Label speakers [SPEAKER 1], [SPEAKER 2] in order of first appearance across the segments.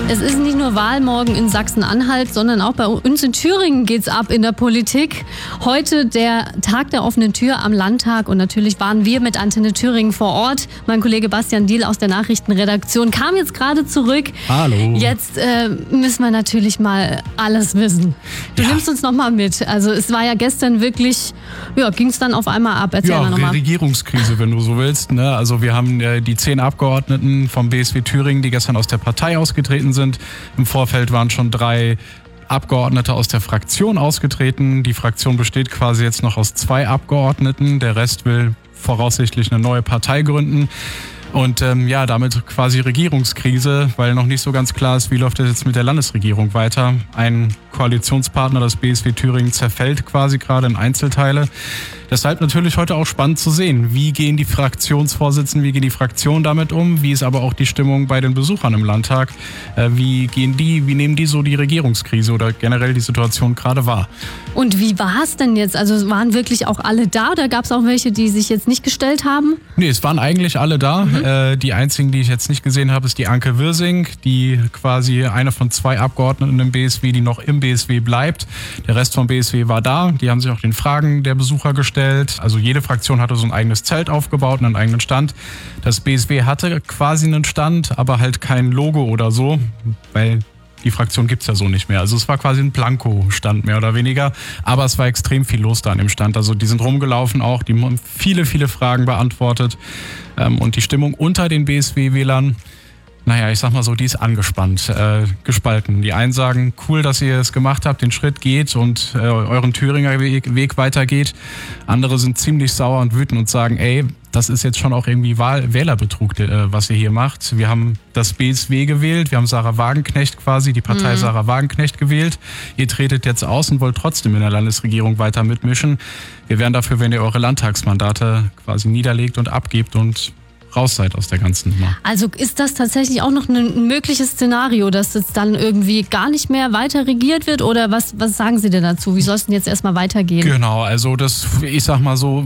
[SPEAKER 1] Es ist nicht nur Wahlmorgen in Sachsen-Anhalt, sondern auch bei uns in Thüringen geht's ab in der Politik. Heute der Tag der offenen Tür am Landtag und natürlich waren wir mit Antenne Thüringen vor Ort. Mein Kollege Bastian Diehl aus der Nachrichtenredaktion kam jetzt gerade zurück.
[SPEAKER 2] Hallo.
[SPEAKER 1] Jetzt müssen wir natürlich mal alles wissen. Du nimmst uns nochmal mit. Also es war ja gestern wirklich, ging es dann auf einmal ab. Erzähl mal nochmal.
[SPEAKER 2] Regierungskrise, wenn du so willst. Ne? Also wir haben die 10 Abgeordneten vom BSW Thüringen, die gestern aus der Partei ausgetreten sind. Im Vorfeld waren schon 3 Abgeordnete aus der Fraktion ausgetreten. Die Fraktion besteht quasi jetzt noch aus 2 Abgeordneten. Der Rest will voraussichtlich eine neue Partei gründen. Und damit quasi Regierungskrise, weil noch nicht so ganz klar ist, wie läuft das jetzt mit der Landesregierung weiter. Ein Koalitionspartner, das BSW Thüringen, zerfällt quasi gerade in Einzelteile. Deshalb natürlich heute auch spannend zu sehen, wie gehen die Fraktionsvorsitzenden, wie gehen die Fraktionen damit um, wie ist aber auch die Stimmung bei den Besuchern im Landtag, wie nehmen die so die Regierungskrise oder generell die Situation gerade wahr.
[SPEAKER 1] Und wie war es denn jetzt? Also waren wirklich auch alle da oder gab es auch welche, die sich jetzt nicht gestellt haben?
[SPEAKER 2] Nee, es waren eigentlich alle da. Die einzigen, die ich jetzt nicht gesehen habe, ist die Anke Wirsing, die quasi eine von 2 Abgeordneten im BSW, die noch im BSW bleibt. Der Rest vom BSW war da. Die haben sich auch den Fragen der Besucher gestellt. Also jede Fraktion hatte so ein eigenes Zelt aufgebaut, einen eigenen Stand. Das BSW hatte quasi einen Stand, aber halt kein Logo oder so, weil die Fraktion gibt's ja so nicht mehr. Also es war quasi ein Blanko-Stand mehr oder weniger, aber es war extrem viel los da an dem Stand. Also die sind rumgelaufen auch, die haben viele Fragen beantwortet und die Stimmung unter den BSW-Wählern, ich sag mal so, die ist angespannt, gespalten. Die einen sagen, cool, dass ihr es gemacht habt, den Schritt geht und euren Thüringer Weg weitergeht. Andere sind ziemlich sauer und wütend und sagen, das ist jetzt schon auch irgendwie Wählerbetrug, was ihr hier macht. Wir haben das BSW gewählt, wir haben Sarah Wagenknecht quasi, die Partei Sarah Wagenknecht gewählt. Ihr tretet jetzt aus und wollt trotzdem in der Landesregierung weiter mitmischen. Wir wären dafür, wenn ihr eure Landtagsmandate quasi niederlegt und abgebt und raus seid aus der ganzen Nummer. Also ist das tatsächlich auch noch ein mögliches Szenario, dass es dann irgendwie gar nicht mehr weiter regiert wird? Oder was sagen Sie denn dazu? Wie soll es denn jetzt erstmal weitergehen? Genau, also ich sag mal so,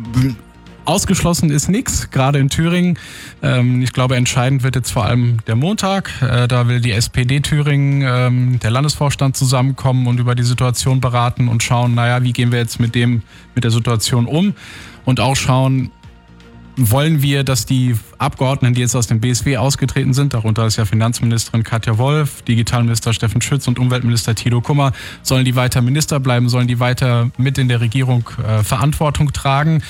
[SPEAKER 2] ausgeschlossen ist nichts, gerade in Thüringen. Ich glaube, entscheidend wird jetzt vor allem der Montag. Da will die SPD Thüringen, der Landesvorstand zusammenkommen und über die Situation beraten und schauen, wie gehen wir jetzt mit der Situation um? Und auch schauen, wollen wir, dass die Abgeordneten, die jetzt aus dem BSW ausgetreten sind, darunter ist ja Finanzministerin Katja Wolf, Digitalminister Steffen Schütz und Umweltminister Thilo Kummer, sollen die weiter Minister bleiben, sollen die weiter mit in der Regierung Verantwortung tragen?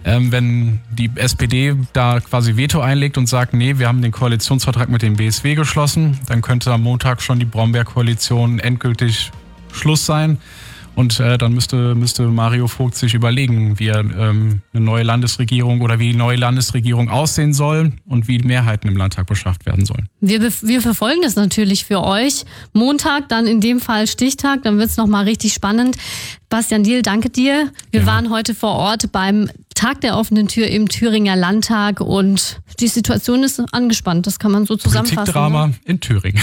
[SPEAKER 2] Wenn die SPD da quasi Veto einlegt und sagt, nee, wir haben den Koalitionsvertrag mit dem BSW geschlossen, dann könnte am Montag schon die Brombeer-Koalition endgültig Schluss sein. Und dann müsste Mario Vogt sich überlegen, wie er eine neue Landesregierung oder wie die neue Landesregierung aussehen soll und wie die Mehrheiten im Landtag beschafft werden sollen. Wir verfolgen das natürlich für euch. Montag, dann in dem Fall Stichtag, dann wird's nochmal richtig spannend. Bastian Diehl, danke dir. Wir waren heute vor Ort beim Tag der offenen Tür im Thüringer Landtag und die Situation ist angespannt, das kann man so zusammenfassen. Politikdrama in Thüringen.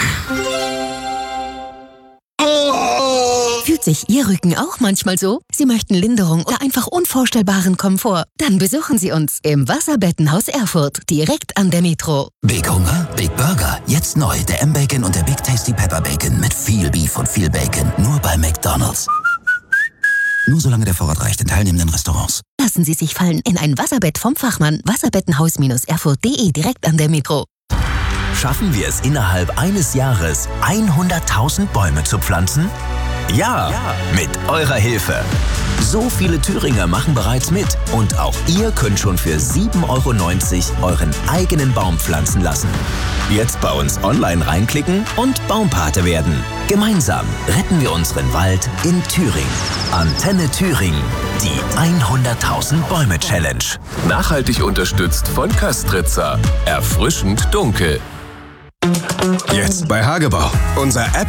[SPEAKER 3] Fühlt sich Ihr Rücken auch manchmal so? Sie möchten Linderung oder einfach unvorstellbaren Komfort? Dann besuchen Sie uns im Wasserbettenhaus Erfurt, direkt an der Metro.
[SPEAKER 4] Big Hunger? Big Burger. Jetzt neu, der M-Bacon und der Big Tasty Pepper Bacon mit viel Beef und viel Bacon. Nur bei McDonald's. Nur solange der Vorrat reicht in teilnehmenden Restaurants.
[SPEAKER 3] Lassen Sie sich fallen in ein Wasserbett vom Fachmann. Wasserbettenhaus-erfurt.de, direkt an der Metro.
[SPEAKER 4] Schaffen wir es innerhalb eines Jahres, 100.000 Bäume zu pflanzen? Ja, mit eurer Hilfe. So viele Thüringer machen bereits mit und auch ihr könnt schon für 7,90 € euren eigenen Baum pflanzen lassen. Jetzt bei uns online reinklicken und Baumpate werden. Gemeinsam retten wir unseren Wald in Thüringen. Antenne Thüringen, die 100.000 Bäume Challenge.
[SPEAKER 5] Nachhaltig unterstützt von Köstritzer. Erfrischend dunkel.
[SPEAKER 6] Jetzt bei Hagebau. Unser App